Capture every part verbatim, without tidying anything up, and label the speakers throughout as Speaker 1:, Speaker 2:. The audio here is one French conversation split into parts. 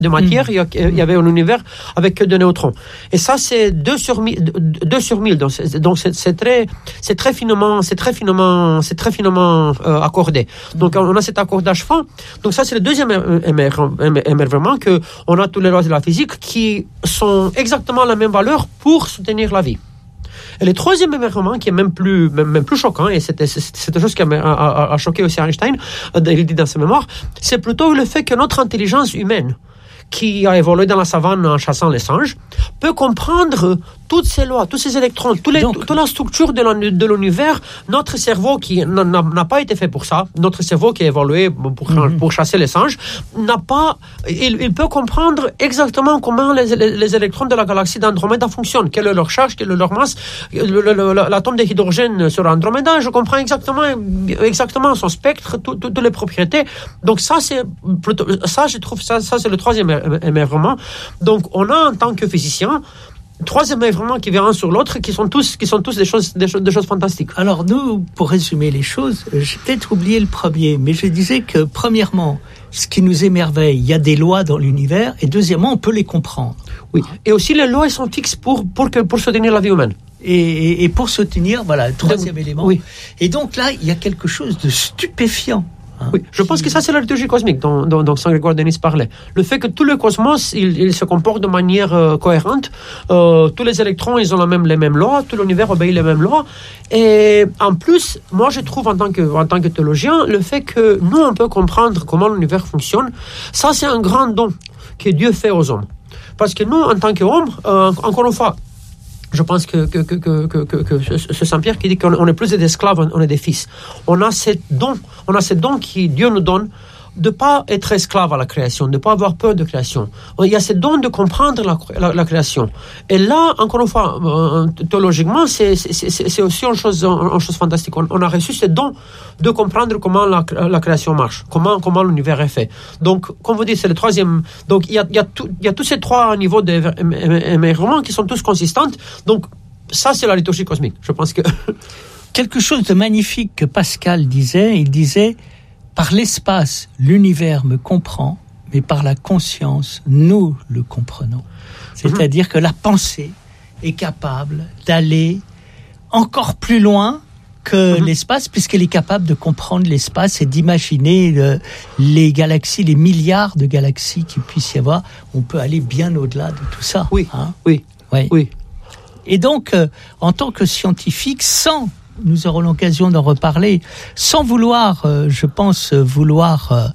Speaker 1: de matière, mmh. il y avait un univers avec que de neutrons. Et ça, c'est deux sur mille. Donc, c'est, donc c'est, c'est très, c'est très finement, c'est très finement, c'est très finement euh, accordé. Donc, on a cet accordage fin. Donc, ça, c'est le deuxième émerveillement que on a tous les lois de la physique qui sont exactement la même valeur pour soutenir la vie. Et le troisième émerveillement, qui est même plus, même, même plus choquant, et c'était, c'était une chose qui a, a, a choqué aussi Einstein, il dit dans ses mémoires, c'est plutôt le fait que notre intelligence humaine, qui a évolué dans la savane en chassant les singes, peut comprendre toutes ces lois, tous ces électrons, tous les, Donc, toute la structure de, de l'univers. Notre cerveau, qui n'a, n'a pas été fait pour ça, notre cerveau qui a évolué pour, mm-hmm. pour chasser les singes, n'a pas, il, il peut comprendre exactement comment les, les, les électrons de la galaxie d'Andromeda fonctionnent, quelle est leur charge, quelle est leur masse, le, le, le, l'atome de hydrogène sur Andromeda, je comprends exactement, exactement son spectre, toutes les propriétés. Donc ça, c'est plutôt, ça, je trouve, ça, ça c'est le troisième émerveillement. Donc, on a en tant que physicien trois émerveillements qui viennent sur l'autre, qui sont tous, qui sont tous des choses, des choses, des choses fantastiques.
Speaker 2: Alors nous, pour résumer les choses, j'ai peut-être oublié le premier, mais je disais que premièrement, ce qui nous émerveille, il y a des lois dans l'univers, et deuxièmement, on peut les comprendre.
Speaker 1: Oui. Et aussi les lois, elles sont fixes pour pour que pour soutenir la vie humaine.
Speaker 2: Et, et, et pour soutenir, voilà, le troisième
Speaker 1: de,
Speaker 2: élément.
Speaker 1: Oui.
Speaker 2: Et donc là, il y a quelque chose de stupéfiant.
Speaker 1: Oui, je pense que ça, c'est la liturgie cosmique dont, dont, dont Saint Grégoire de Nice parlait. Le fait que tout le cosmos, il, il se comporte de manière euh, cohérente. Euh, tous les électrons, ils ont la même, les mêmes lois. Tout l'univers obéit les mêmes lois. Et en plus, moi, je trouve, en tant que, en tant que théologien, le fait que nous, on peut comprendre comment l'univers fonctionne, ça, c'est un grand don que Dieu fait aux hommes. Parce que nous, en tant qu'hommes, euh, encore une fois, je pense que, que, que, que, que, que ce Saint-Pierre qui dit qu'on est plus des esclaves, on est des fils. On a ces dons, on a ces dons qui Dieu nous donne de ne pas être esclave à la création, de ne pas avoir peur de création. Il y a ces dons de comprendre la, la, la création. Et là, encore une fois, euh, théologiquement, c'est, c'est, c'est, c'est aussi une chose, une chose fantastique. On, on a reçu ces dons de comprendre comment la, la création marche, comment, comment l'univers est fait. Donc, comme vous dites, c'est le troisième. Donc, il y a, il y a, tout, il y a tous ces trois niveaux d'émerveillement qui sont tous consistants. Donc, ça, c'est la liturgie cosmique. Je pense que...
Speaker 2: Quelque chose de magnifique que Pascal disait, il disait... Par l'espace, l'univers me comprend, mais par la conscience, nous le comprenons. C'est-à-dire que la pensée est capable d'aller encore plus loin que mm-hmm. l'espace, puisqu'elle est capable de comprendre l'espace et d'imaginer le, les galaxies, les milliards de galaxies qu'il puisse y avoir. On peut aller bien au-delà de tout ça.
Speaker 1: Oui,
Speaker 2: hein
Speaker 1: oui,
Speaker 2: oui.
Speaker 1: oui.
Speaker 2: Et donc, euh, en tant que scientifique, sans... Nous aurons l'occasion d'en reparler, sans vouloir, euh, je pense, vouloir euh,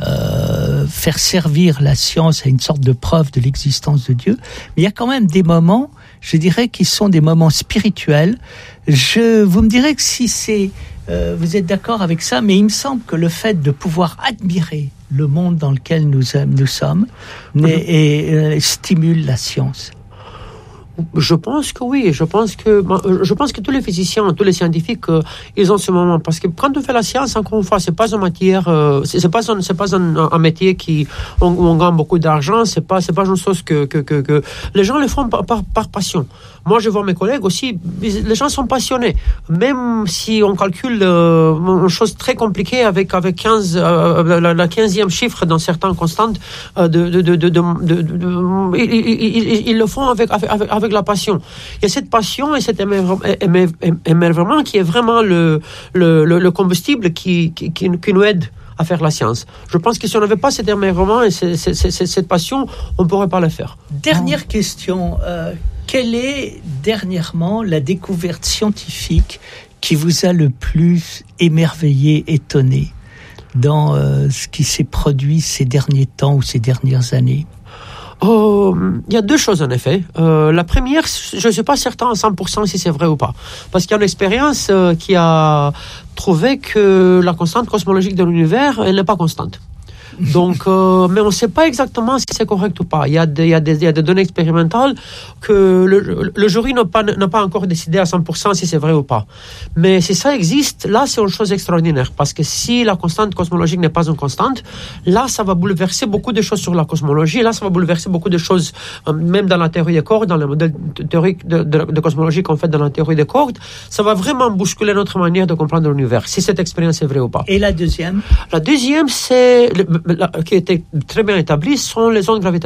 Speaker 2: euh, faire servir la science à une sorte de preuve de l'existence de Dieu. Mais il y a quand même des moments, je dirais, qui sont des moments spirituels. Je, vous me direz que si c'est, euh, vous êtes d'accord avec ça, mais il me semble que le fait de pouvoir admirer le monde dans lequel nous, nous sommes mmh. et, et, euh, stimule la science.
Speaker 1: Je pense que oui, je pense que je pense que tous les physiciens, tous les scientifiques, euh, ils ont ce moment, parce que quand on fait la science, encore une fois, c'est pas une matière, euh, c'est, c'est pas un, c'est pas un, un métier qui on, on gagne beaucoup d'argent, c'est pas c'est pas une chose que que que, que les gens le font par, par par passion. Moi, je vois mes collègues aussi, les gens sont passionnés, même si on calcule euh, une chose très compliquée avec avec quinze euh, la, la quinzième chiffre dans certaines constantes euh, de de de de, de, de, de, de ils, ils, ils, ils le font avec avec avec la passion. Il y a cette passion et cet émerveillement qui est vraiment le, le, le, le combustible qui, qui, qui, qui nous aide à faire la science. Je pense que si on n'avait pas cet émerveillement et cette, cette, cette passion, on ne pourrait pas le faire.
Speaker 2: Dernière oh. question. Euh, quelle est, dernièrement, la découverte scientifique qui vous a le plus émerveillé, étonné dans euh, ce qui s'est produit ces derniers temps ou ces dernières années ?
Speaker 1: Oh, il y a deux choses en effet. Euh, la première, je ne suis pas certain à cent pour cent si c'est vrai ou pas. Parce qu'il y a une expérience euh, qui a trouvé que la constante cosmologique de l'univers, elle n'est pas constante. Donc, euh, mais on ne sait pas exactement si c'est correct ou pas. Il y a des, il y a des, il y a des données expérimentales que le, le jury n'a pas, n'a pas encore décidé à cent pour cent si c'est vrai ou pas. Mais si ça existe, là, c'est une chose extraordinaire. Parce que si la constante cosmologique n'est pas une constante, là, ça va bouleverser beaucoup de choses sur la cosmologie. Là, ça va bouleverser beaucoup de choses, euh, même dans la théorie des cordes, dans le modèle théorique de, de, de cosmologie qu'on fait dans la théorie des cordes. Ça va vraiment bousculer notre manière de comprendre l'univers, si cette expérience est vraie ou pas.
Speaker 2: Et la deuxième ?
Speaker 1: La deuxième, c'est... Le, qui était très bien établie sont les ondes gravitationnelles.